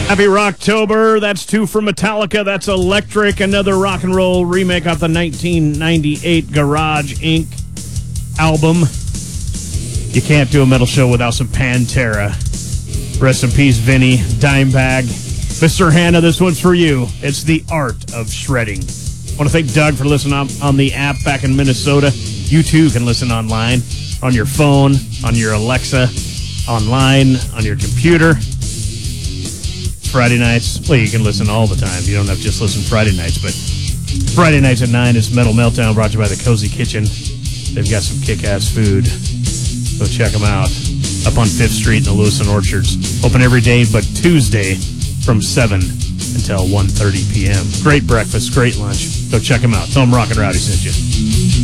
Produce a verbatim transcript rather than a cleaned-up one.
Happy Rocktober. That's two from Metallica. That's Electric, another rock and roll remake off the nineteen ninety-eight Garage Incorporated album. You can't do a metal show without some Pantera. Rest in peace, Vinny, Dimebag. Mister Hanna, this one's for you. It's The Art of Shredding. I want to thank Doug for listening on, on the app back in Minnesota. You too can listen online, on your phone, on your Alexa, online, on your computer. Friday nights, well, you can listen all the time. You don't have to just listen Friday nights, but Friday nights at nine is Metal Meltdown, brought to you by the Cozy Kitchen. They've got some kick-ass food. Go check them out. Up on Fifth Street in the Lewis and Orchards. Open every day but Tuesday from seven until one thirty p.m. Great breakfast, great lunch. Go check them out. Tell them Rock and Rowdy sent you.